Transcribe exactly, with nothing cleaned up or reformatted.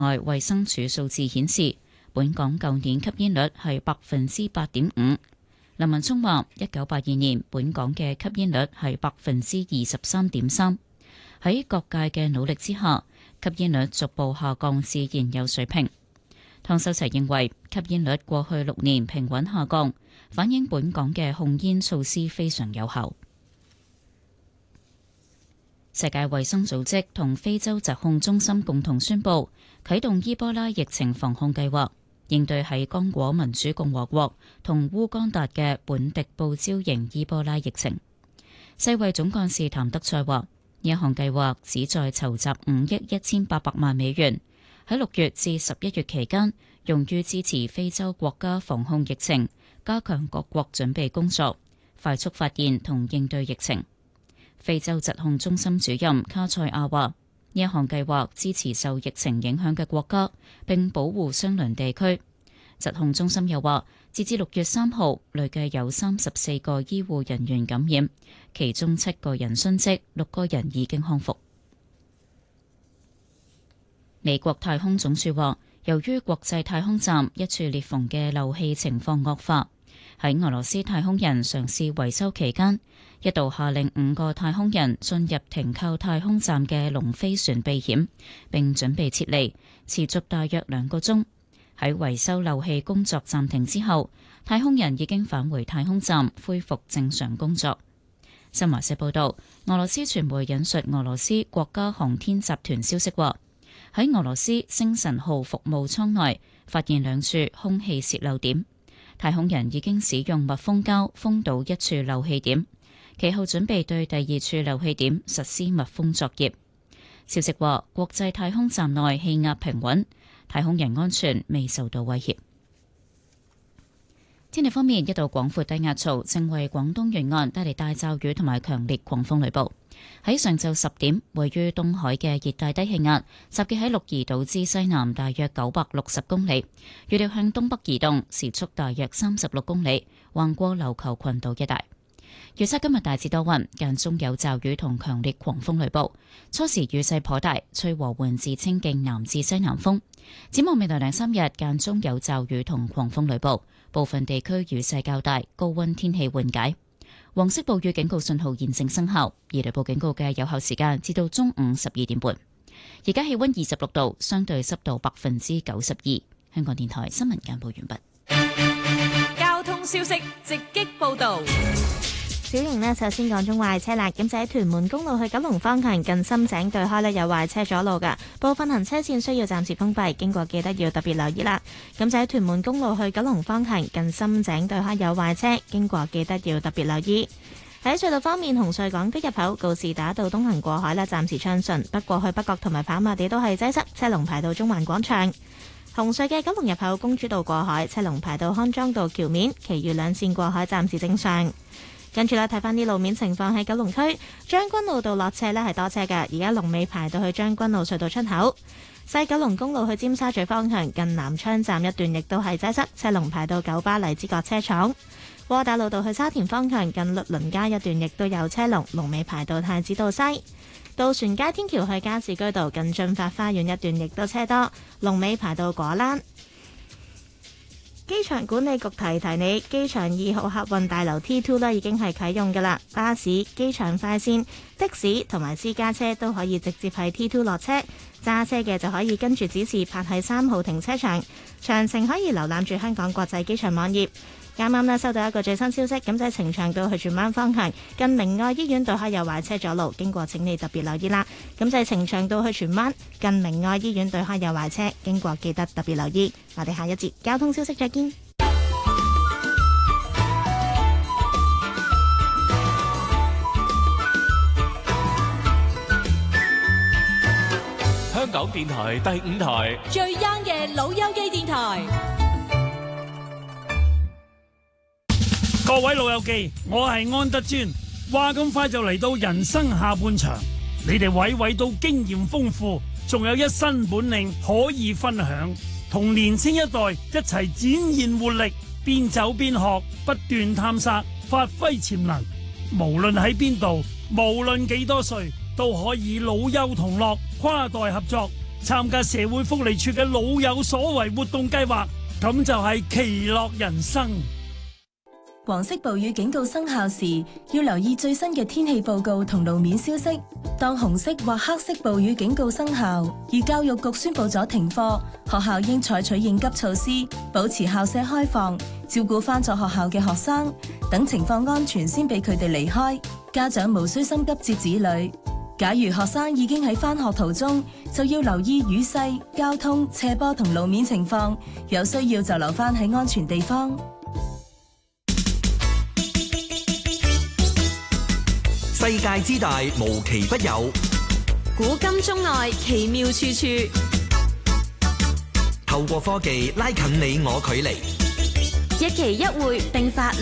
外衛生署數字顯示，本港舊年吸煙率係百分之八點五。林文聰話：一九八二年本港嘅吸煙率係百分之二十三點三，喺各界嘅努力之下，吸煙率逐步下降至現有水平。湯修齊認為，吸煙率過去六年平穩下降，反映本港嘅控煙措施非常有效。世界衛生組織同非洲疾控中心共同宣布啟動伊波拉疫情防控計劃，應對喺剛果民主共和國同烏干達嘅本地報招型伊波拉疫情。世衛總幹事譚德塞話：呢一項計劃旨在籌集五億一千八百萬美元，喺六月至十一月期間，用於支持非洲國家防控疫情，加強各國準備工作，快速發現同應對疫情。非洲疾控中心主任卡塞亞話：呢一項計劃支持受疫情影響嘅國家，並保護相鄰地區。疾控中心又話，截至六月三號，累計有三十四個醫護人員感染，其中七個人殉職，六個人已經康復。美國太空總署話，由於國際太空站一處裂縫嘅漏氣情況惡化，喺俄羅斯太空人嘗試維修期間，一度下令五個太空人進入停靠太空站嘅龍飛船避險，並準備撤離，持續大約兩個鐘。喺維修漏氣工作暫停之後，太空人已經返回太空站，恢復正常工作。新華社報道，俄羅斯傳媒引述俄羅斯國家航天集團消息話，喺俄羅斯星辰號服務艙內發現兩處空氣泄漏點，太空人已經使用密封膠封堵一處漏氣點，其後準備對第二處漏氣點實施密封作業。消息話，國際太空站內氣壓平穩，太空人安全未受到威脅。天氣方面，一道廣闊低壓槽正為廣東沿岸帶嚟大驟雨同埋強烈狂風雷暴。喺上晝十點，位於東海嘅熱帶低氣壓集結喺鹿兒島之西南大約九百六十公里，預料向東北移動，時速大約三十六公里，橫過琉球群島一帶。預測今日大致多雲，間中有驟雨同強烈狂風雷暴，初時雨勢頗大，吹和緩至清勁南至西南風。展望未來兩三日，間中有驟雨同狂風雷暴，部分地區雨勢較大，高溫天氣緩解。黃色暴雨警告信號現正生效，而雷暴警告嘅有效時間至到中午十二點半。而家氣溫二十六度，相對濕度百分之九十二。香港電台新聞簡報完畢。 交通消息直擊報道。 小瑩呢，首先講中壞車啦。咁就喺屯門公路去九龍方向近深井對開呢，有壞車阻路噶，部分行車線需要暫時封閉，經過記得要特別留意啦。咁就喺屯門公路去九龍方向近深井對開有壞車，經過記得要特別留意。喺隧道方面，紅隧港島入口告士打道東行過海呢，暫時暢順，不過去北角同埋跑馬地都係擠塞，車龍排到中環廣場。紅隧嘅九龍入口公主道過海，車龍排到康莊道橋面，其餘兩線過海暫時正常。跟住咧，睇翻啲路面情況喺九龍區將軍澳道落車呢係多車嘅，而家龍尾排到去將軍澳隧道出口。西九龍公路去尖沙咀方向近南昌站一段亦都係擠塞，車龍排到九巴黎之角車廠。窩打老道去沙田方向近律倫街一段亦都有車龍，龍尾排到太子道西。渡船街天橋去加士居道近駿發花園一段亦都車多，龍尾排到果欄。機場管理局提提你，機場二號客運大樓 T 二 咧已經係啟用㗎啦。巴士、機場快線、的士同埋私家車都可以直接喺 T 二 落車，揸車嘅就可以跟住指示泊喺三號停車場。詳情可以瀏覽住香港國際機場網頁。啱啱呢收到一個最新消息，咁就喺呈祥道去荃灣方向近明愛醫院對開有壞車阻路，經過請你特別留意啦。咁就喺呈祥道去荃灣近明愛醫院對開有壞車，經過記得特別留意。我哋下一節交通消息再見。 香港電台第五台最 young 嘅老友記電台。 各位老友記，我係安德尊。話咁快就嚟到人生下半場，你哋位位都經驗豐富，仲有一身本領可以分享，同年輕一代一齊展現活力，邊走邊學，不斷探索，發揮潛能。無論喺邊度，無論幾多歲，都可以老幼同樂，跨代合作， 參加社會福利處嘅老有所為活動計劃，咁就係其樂人生。 黃色暴雨警告生效時，要留意最新嘅天氣報告同路面消息。當紅色或黑色暴雨警告生效，而教育局宣布咗停課，學校應採取應急措施，保持校舍開放，照顧返咗學校嘅學生，等情況安全先俾佢哋離開。家長無需心急接子女。假如學生已經喺返學途中，就要留意雨勢、交通、斜坡同路面情況，有需要就留返喺安全地方。 世界之大，無奇不有。 古今中外，奇妙處處。 透過科技拉近你我距離。 一期一會，並發